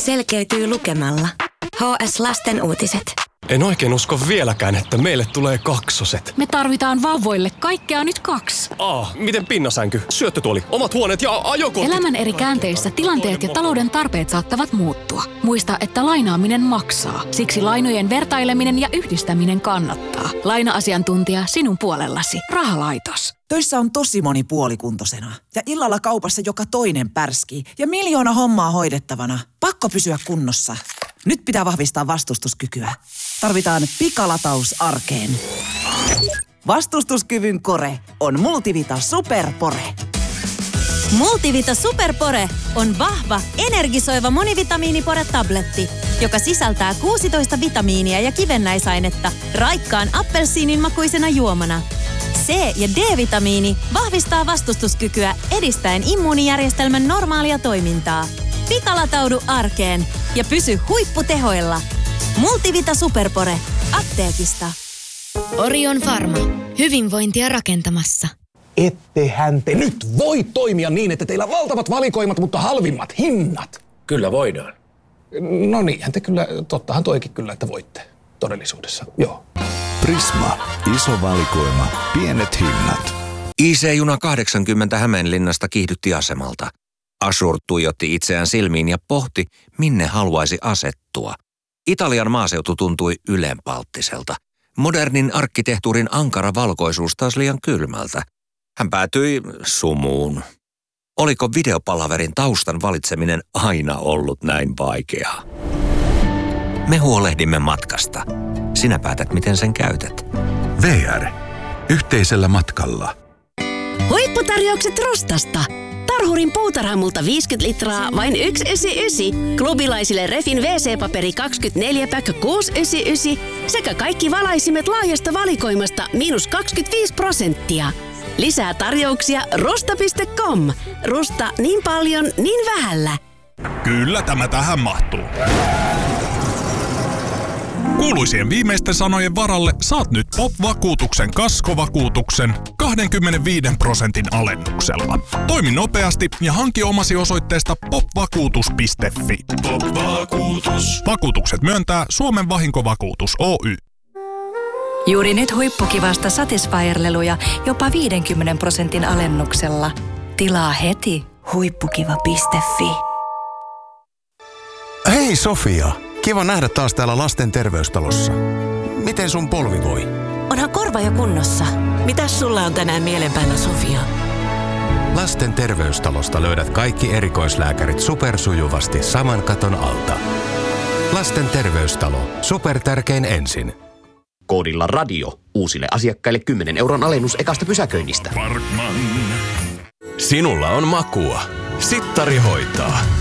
selkeytyy lukemalla. HS Lasten uutiset. En oikein usko vieläkään, että meille tulee kaksoset. Me tarvitaan vauvoille kaikkea nyt 2. Miten pinnasänky, syöttötuoli, omat huoneet ja ajokortit? Elämän eri käänteissä tilanteet ja talouden tarpeet saattavat muuttua. Muista, että lainaaminen maksaa. Siksi lainojen vertaileminen ja yhdistäminen kannattaa. Laina-asiantuntija sinun puolellasi. Rahalaitos. Töissä on tosi moni puolikuntoisena. Ja illalla kaupassa joka toinen pärskii. Ja 1 miljoona hommaa hoidettavana. Pakko pysyä kunnossa. Nyt pitää vahvistaa vastustuskykyä. Tarvitaan pikalataus arkeen. Vastustuskyvyn kore on Multivita Superpore. Multivita Superpore on vahva, energisoiva monivitamiinipore-tabletti, joka sisältää 16 vitamiinia ja kivennäisainetta raikkaan appelsiinin makuisena juomana. C- ja D-vitamiini vahvistaa vastustuskykyä edistäen immuunijärjestelmän normaalia toimintaa. Pikalataudu arkeen ja pysy huipputehoilla. Multivita Superpore. Apteekista. Orion Pharma. Hyvinvointia rakentamassa. Ettehän te nyt voi toimia niin, että teillä on valtavat valikoimat, mutta halvimmat hinnat. Kyllä voidaan. No niinhän te kyllä, tottahan toikin kyllä, että voitte todellisuudessa, joo. Prisma. Iso valikoima. Pienet hinnat. IC-juna 80 Hämeenlinnasta kiihdytti asemalta. Ashur tuijotti itseään silmiin ja pohti, minne haluaisi asettua. Italian maaseutu tuntui ylenpalttiselta. Modernin arkkitehtuurin ankara valkoisuus taas liian kylmältä. Hän päätyi sumuun. Oliko videopalaverin taustan valitseminen aina ollut näin vaikeaa? Me huolehdimme matkasta. Sinä päätät, miten sen käytät. VR. Yhteisellä matkalla. Huipputarjoukset Rustasta. Tarhurin puutarhamulta 50 litraa, vain 1,99. Klubilaisille Refin WC-paperi 24-pack 6,99. Sekä kaikki valaisimet laajasta valikoimasta -25%. Lisää tarjouksia rusta.com. Rusta niin paljon, niin vähällä. Kyllä tämä tähän mahtuu. Kuuluisien viimeisten sanojen varalle saat nyt POP-vakuutuksen kaskovakuutuksen 25% alennuksella. Toimi nopeasti ja hanki omasi osoitteesta popvakuutus.fi. Pop-vakuutus. Vakuutukset myöntää Suomen vahinkovakuutus Oy. Juuri nyt huippukivasta Satisfyer-leluja jopa 50% alennuksella. Tilaa heti huippukiva.fi. Hei Sofia! Kiva nähdä taas täällä lasten terveystalossa. Miten sun polvi voi? Onhan korva jo kunnossa. Mitäs sulla on tänään mielen päällä, Sofia? Lasten terveystalosta löydät kaikki erikoislääkärit supersujuvasti saman katon alta. Lasten terveystalo. Supertärkein ensin. Koodilla radio. Uusille asiakkaille 10 € alennus ekasta pysäköinnistä. Parkman. Sinulla on makua. Sittari hoitaa.